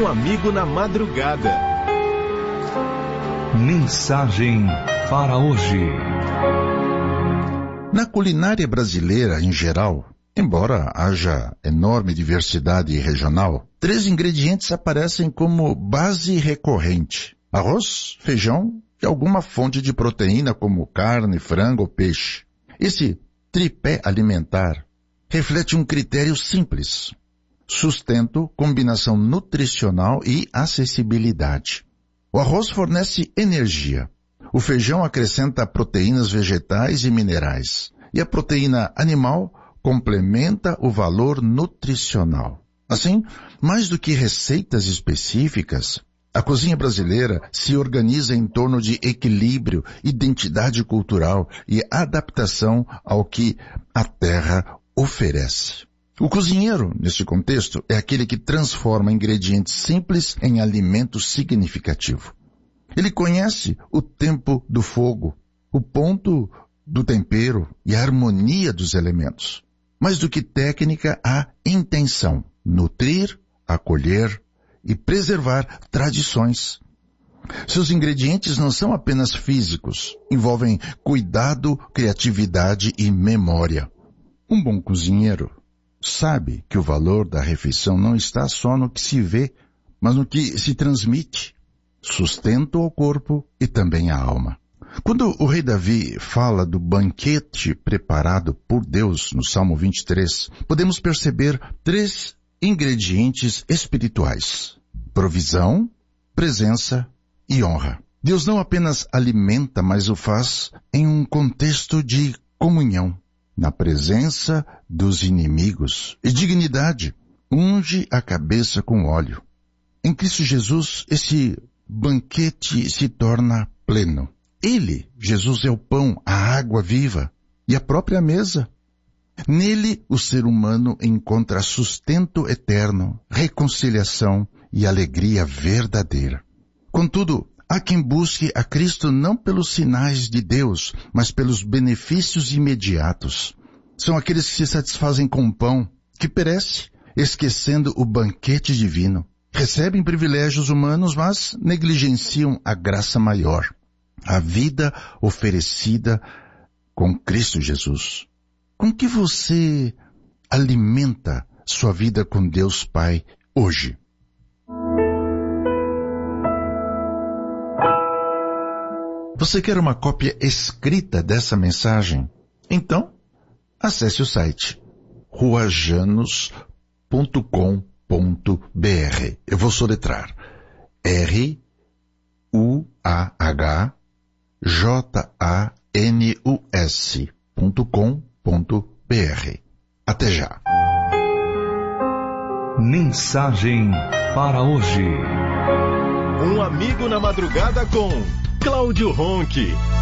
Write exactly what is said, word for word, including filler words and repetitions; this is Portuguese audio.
Um amigo na madrugada. Mensagem para hoje. Na culinária brasileira em geral, embora haja enorme diversidade regional, três ingredientes aparecem como base recorrente: arroz, feijão e alguma fonte de proteína como carne, frango ou peixe. Esse tripé alimentar reflete um critério simples: sustento, combinação nutricional e acessibilidade. O arroz fornece energia. O feijão acrescenta proteínas vegetais e minerais. E a proteína animal complementa o valor nutricional. Assim, mais do que receitas específicas, a cozinha brasileira se organiza em torno de equilíbrio, identidade cultural e adaptação ao que a terra oferece. O cozinheiro, nesse contexto, é aquele que transforma ingredientes simples em alimento significativo. Ele conhece o tempo do fogo, o ponto do tempero e a harmonia dos elementos. Mais do que técnica, há intenção: nutrir, acolher e preservar tradições. Seus ingredientes não são apenas físicos, envolvem cuidado, criatividade e memória. Um bom cozinheiro sabe que o valor da refeição não está só no que se vê, mas no que se transmite. Sustento ao corpo e também à alma. Quando o rei Davi fala do banquete preparado por Deus no Salmo vinte e três, podemos perceber três ingredientes espirituais: provisão, presença e honra. Deus não apenas alimenta, mas o faz em um contexto de comunhão. Na presença dos inimigos e dignidade, unge a cabeça com óleo. Em Cristo Jesus, esse banquete se torna pleno. Ele, Jesus, é o pão, a água viva e a própria mesa. Nele, o ser humano encontra sustento eterno, reconciliação e alegria verdadeira. Contudo, há quem busque a Cristo não pelos sinais de Deus, mas pelos benefícios imediatos. São aqueles que se satisfazem com o pão, que perece, esquecendo o banquete divino. Recebem privilégios humanos, mas negligenciam a graça maior, a vida oferecida com Cristo Jesus. Com que você alimenta sua vida com Deus Pai hoje? Você quer uma cópia escrita dessa mensagem? Então, acesse o site ruajanos ponto com ponto b r. Eu vou soletrar R U A H J A N U S ponto com ponto b r. Até já. Mensagem para hoje. Um amigo na madrugada com Cláudio Ronque.